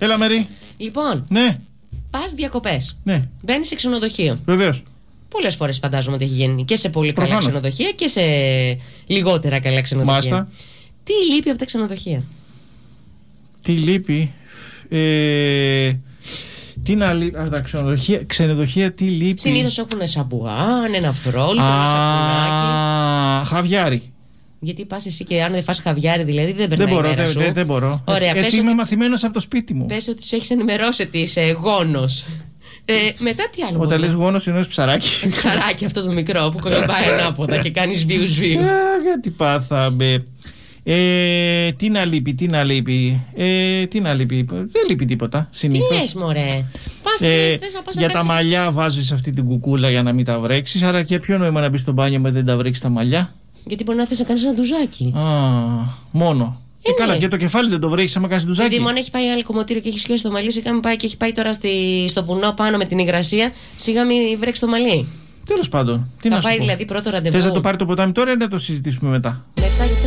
Έλα, Μέρη. Λοιπόν, Ναι. πας διακοπές. Ναι. Μπαίνεις σε ξενοδοχείο. Βεβαίως. Πολλές φορές φαντάζομαι ότι έχει γίνει και σε πολύ καλά Προφανώς. ξενοδοχεία και σε λιγότερα καλά ξενοδοχεία. Μάλιστα. Τι λείπει από τα ξενοδοχεία? Τι λείπει. Τι να λείπει από τα ξενοδοχεία, τι λείπει. Συνήθως έχουν σαμπουάν, ένα φρόλ, ένα σαπουνάκι. Χαβιάρι. Γιατί πας εσύ και αν δεν φας χαβιάρι, δηλαδή δεν περνάει η μέρα σου. Δεν μπορώ. Ωραία, Έτσι είμαι μαθημένος από το σπίτι μου. Πες ότι σε έχεις ενημερώσει ότι είσαι γόνος. Μετά τι άλλο? Όταν λες γόνος εννοείς ψαράκι. Ψαράκι αυτό το μικρό που κολυμπάει ανάποδα και κάνεις βίου. Γιατί πάθαμε. Τι να λείπει. Δεν λείπει τίποτα συνήθως. Τι λες, μωρέ? Θες να πας Για τα μαλλιά βάζεις αυτή την κουκούλα για να μην τα βρέξεις. Άρα και ποιο νόημα να μπεις στο μπάνιο με δεν τα βρέξεις τα μαλλιά? Γιατί μπορεί να θες να κάνεις ένα ντουζάκι. Μόνο. Καλά, ναι. και το κεφάλι δεν το βρέξεις άμα κάνεις ντουζάκι. Δηλαδή, μόνο έχει πάει ένα κομμωτήριο και έχει σκιώσει το μαλλί, σιγά μην πάει και έχει πάει τώρα στο βουνό πάνω με την υγρασία, σιγά μην βρέξει το μαλλί. Τέλος πάντων. Τι να Θα σου πάει πω. δηλαδή πρώτο ραντεβού. Θες να το πάρει το ποτάμι τώρα ή να το συζητήσουμε μετά? Μετά